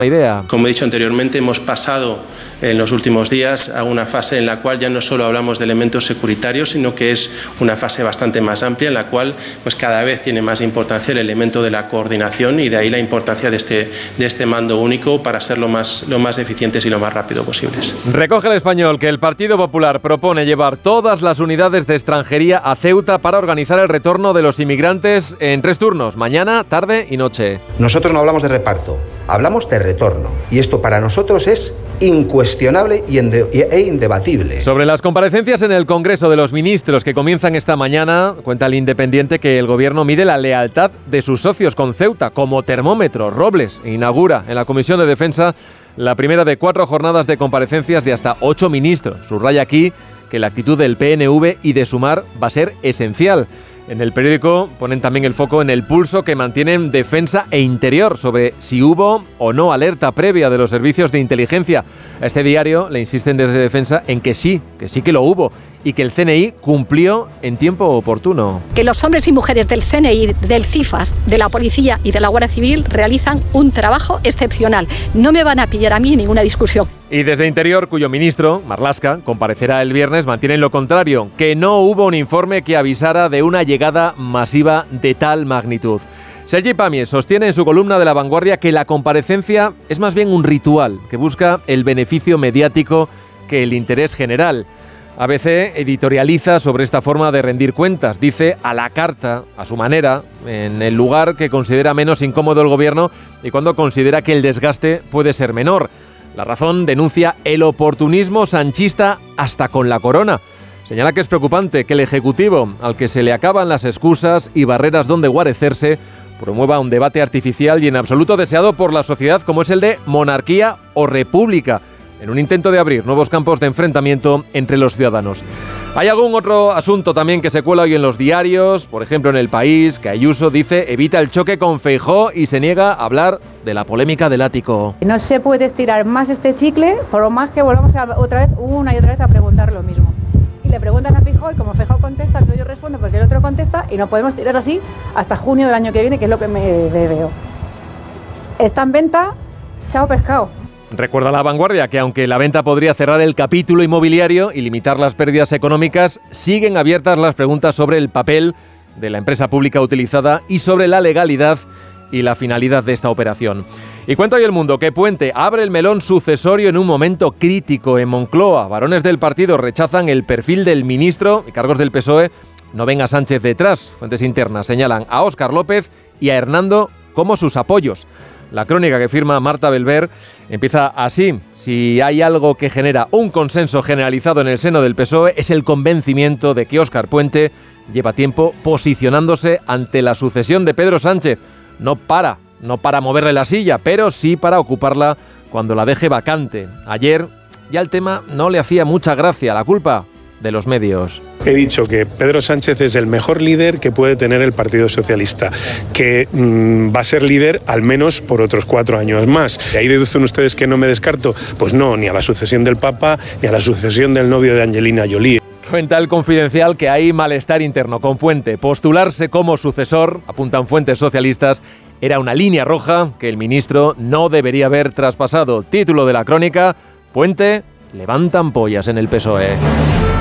idea. Como he dicho anteriormente, hemos pasado en los últimos días a una fase en la cual ya no solo hablamos de elementos securitarios, sino que es una fase bastante más amplia en la cual pues cada vez tiene más importancia el elemento de la coordinación y de ahí la importancia de este mando único para ser lo más eficientes y lo más rápido posibles. Recoge El Español que el Partido Popular propone llevar todas las unidades de extranjería a Ceuta para organizar el retorno de los inmigrantes en 3 turnos, mañana, tarde y noche. Nosotros no hablamos de reparto, hablamos de retorno. Y esto para nosotros es incuestionable e indebatible. Sobre las comparecencias en el Congreso de los Ministros que comienzan esta mañana, cuenta El Independiente que el Gobierno mide la lealtad de sus socios con Ceuta como termómetro. Robles inaugura en la Comisión de Defensa la primera de 4 jornadas de comparecencias de hasta 8 ministros. Subraya aquí que la actitud del PNV y de Sumar va a ser esencial. En el periódico ponen también el foco en el pulso que mantienen Defensa e Interior sobre si hubo o no alerta previa de los servicios de inteligencia. A este diario le insisten desde Defensa en que sí que lo hubo y que el CNI cumplió en tiempo oportuno. Que los hombres y mujeres del CNI, del CIFAS, de la Policía y de la Guardia Civil realizan un trabajo excepcional. No me van a pillar a mí en ninguna discusión. Y desde Interior, cuyo ministro, Marlaska, comparecerá el viernes, mantienen lo contrario, que no hubo un informe que avisara de una llegada masiva de tal magnitud. Sergi Pàmies sostiene en su columna de La Vanguardia que la comparecencia es más bien un ritual que busca el beneficio mediático que el interés general. ABC editorializa sobre esta forma de rendir cuentas. Dice a la carta, a su manera, en el lugar que considera menos incómodo el gobierno y cuando considera que el desgaste puede ser menor. La Razón denuncia el oportunismo sanchista hasta con la corona. Señala que es preocupante que el Ejecutivo, al que se le acaban las excusas y barreras donde guarecerse, promueva un debate artificial y en absoluto deseado por la sociedad como es el de monarquía o república, en un intento de abrir nuevos campos de enfrentamiento entre los ciudadanos. Hay algún otro asunto también que se cuela hoy en los diarios, por ejemplo en El País, que Ayuso dice evita el choque con Feijóo y se niega a hablar de la polémica del ático. No se puede estirar más este chicle, por lo más que volvamos otra vez, una y otra vez a preguntar lo mismo. Y le preguntan a Feijóo y como Feijóo contesta, entonces yo respondo porque el otro contesta y no podemos tirar así hasta junio del año que viene, que es lo que me veo. Está en venta, chao pescado. Recuerda La Vanguardia que aunque la venta podría cerrar el capítulo inmobiliario y limitar las pérdidas económicas, siguen abiertas las preguntas sobre el papel de la empresa pública utilizada y sobre la legalidad y la finalidad de esta operación. Y cuenta hoy El Mundo que Puente abre el melón sucesorio en un momento crítico en Moncloa. Varones del partido rechazan el perfil del ministro y cargos del PSOE no ven a Sánchez detrás. Fuentes internas señalan a Óscar López y a Hernando como sus apoyos. La crónica que firma Marta Belver empieza así. Si hay algo que genera un consenso generalizado en el seno del PSOE es el convencimiento de que Óscar Puente lleva tiempo posicionándose ante la sucesión de Pedro Sánchez. No para moverle la silla, pero sí para ocuparla cuando la deje vacante. Ayer ya el tema no le hacía mucha gracia, la culpa de los medios. He dicho que Pedro Sánchez es el mejor líder que puede tener el Partido Socialista, que va a ser líder al menos por otros 4 años más. ¿De ahí deducen ustedes que no me descarto? Pues no, ni a la sucesión del Papa, ni a la sucesión del novio de Angelina Jolie. Cuenta El Confidencial que hay malestar interno con Puente. Postularse como sucesor, apuntan fuentes socialistas, era una línea roja que el ministro no debería haber traspasado. Título de la crónica, Puente levanta ampollas en el PSOE.